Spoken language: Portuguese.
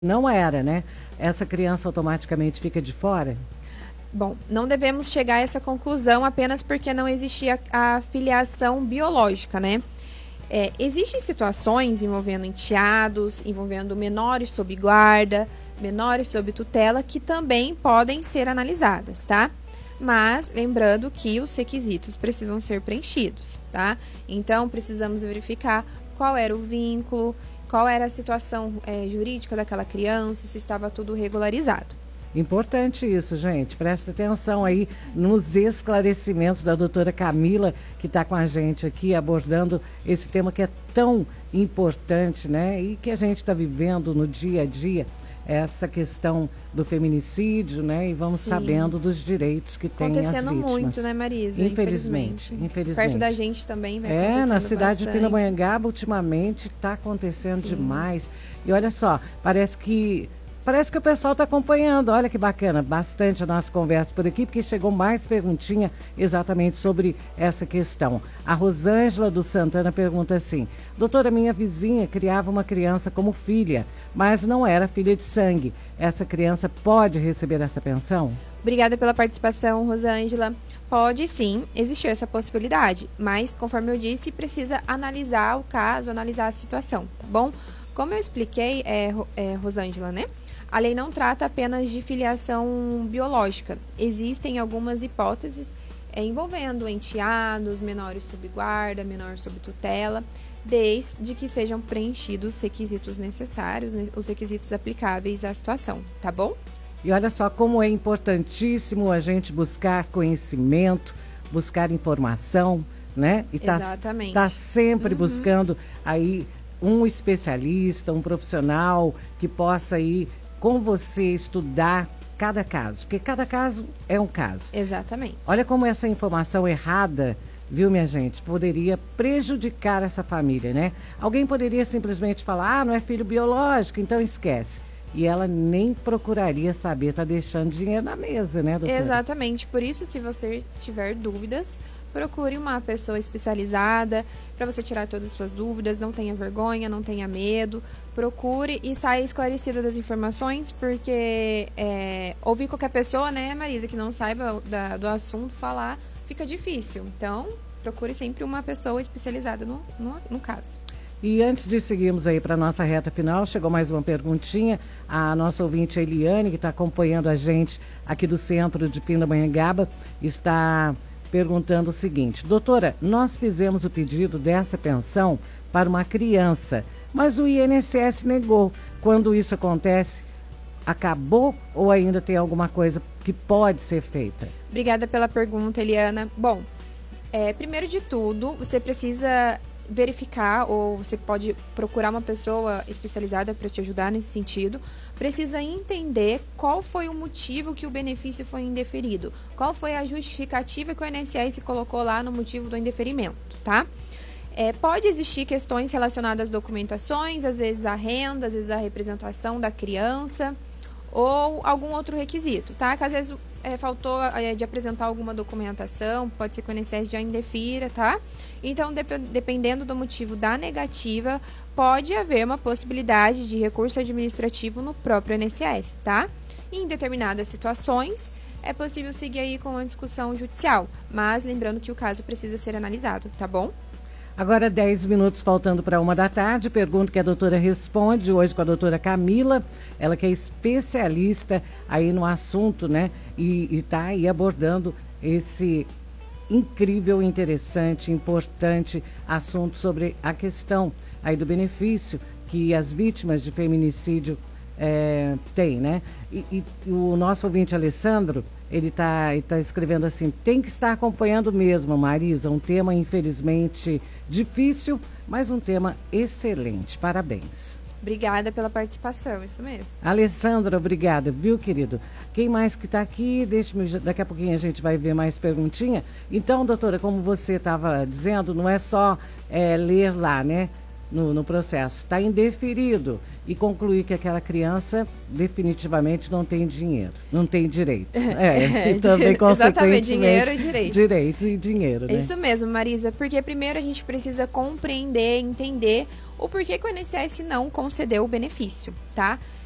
não era, né? Essa criança automaticamente fica de fora? Bom, não devemos chegar a essa conclusão apenas porque não existia a filiação biológica, né? Existem situações envolvendo enteados, envolvendo menores sob guarda, menores sob tutela, que também podem ser analisadas, tá? Mas lembrando que os requisitos precisam ser preenchidos, tá? Então, precisamos verificar qual era o vínculo, qual era a situação jurídica daquela criança, se estava tudo regularizado. Importante isso, gente. Presta atenção aí nos esclarecimentos da doutora Camila, que está com a gente aqui abordando esse tema que é tão importante, né? E que a gente está vivendo no dia a dia, essa questão do feminicídio, né? E vamos sabendo dos direitos que têm as vítimas. Acontecendo muito, né, Marisa? Infelizmente. Perto da gente também vai acontecendo na cidade bastante. de Pindamonhangaba, ultimamente, está acontecendo demais. E olha só, parece que o pessoal está acompanhando. Olha que bacana, bastante a nossa conversa por aqui, porque chegou mais perguntinha exatamente sobre essa questão. A Rosângela do Santana pergunta assim: doutora, minha vizinha criava uma criança como filha, mas não era filha de sangue. Essa criança pode receber essa pensão? Obrigada pela participação, Rosângela. Pode sim, existir essa possibilidade, mas, conforme eu disse, precisa analisar o caso, analisar a situação, tá bom? Como eu expliquei, Rosângela, né? A lei não trata apenas de filiação biológica. Existem algumas hipóteses envolvendo enteados, menores sob guarda, menores sob tutela, desde que sejam preenchidos os requisitos necessários, né, os requisitos aplicáveis à situação, tá bom? E olha só como é importantíssimo a gente buscar conhecimento, buscar informação, né? E Exatamente. Tá sempre buscando aí um especialista, um profissional que possa ir com você estudar cada caso, porque cada caso é um caso. Exatamente. Olha como essa informação errada, viu, minha gente, poderia prejudicar essa família, né? Alguém poderia simplesmente falar, não é filho biológico, então esquece. E ela nem procuraria saber, está deixando dinheiro na mesa, né, doutora? Exatamente. Por isso, se você tiver dúvidas, procure uma pessoa especializada para você tirar todas as suas dúvidas. Não tenha vergonha, não tenha medo. Procure e saia esclarecida das informações, porque ouvir qualquer pessoa, né, Marisa, que não saiba do assunto falar, fica difícil. Então, procure sempre uma pessoa especializada no caso. E antes de seguirmos aí para a nossa reta final, chegou mais uma perguntinha. A nossa ouvinte Eliane, que está acompanhando a gente aqui do centro de Pindamonhangaba, está perguntando o seguinte: doutora, nós fizemos o pedido dessa pensão para uma criança, mas o INSS negou. Quando isso acontece, acabou ou ainda tem alguma coisa que pode ser feita? Obrigada pela pergunta, Eliana. Bom, primeiro de tudo, você precisa verificar, ou você pode procurar uma pessoa especializada para te ajudar nesse sentido. Precisa entender qual foi o motivo que o benefício foi indeferido, qual foi a justificativa que o INSS colocou lá no motivo do indeferimento, tá? Pode existir questões relacionadas às documentações, às vezes a renda, às vezes a representação da criança ou algum outro requisito, tá? Que às vezes faltou de apresentar alguma documentação, pode ser que o INSS já indefira, tá? Então, dependendo do motivo da negativa, pode haver uma possibilidade de recurso administrativo no próprio INSS, tá? E em determinadas situações, é possível seguir aí com uma discussão judicial, mas lembrando que o caso precisa ser analisado, tá bom? Agora 10 minutos faltando para 1h da tarde, pergunta que a doutora responde hoje com a doutora Camila, ela que é especialista aí no assunto, né? E está aí abordando esse incrível, interessante, importante assunto sobre a questão aí do benefício que as vítimas de feminicídio têm, né? E o nosso ouvinte Alessandro, ele tá escrevendo assim: tem que estar acompanhando mesmo, Marisa, um tema infelizmente difícil, mas um tema excelente. Parabéns. Obrigada pela participação, isso mesmo. Alessandra, obrigada, viu, querido? Quem mais que está aqui? Daqui a pouquinho a gente vai ver mais perguntinha. Então, doutora, como você estava dizendo, não é só ler lá, né? No processo. Está indeferido e concluir que aquela criança definitivamente não tem dinheiro, não tem direito. E também, exatamente, dinheiro e direito. Direito e dinheiro, né? Isso mesmo, Marisa, porque primeiro a gente precisa compreender, entender o porquê que o INSS não concedeu o benefício, tá?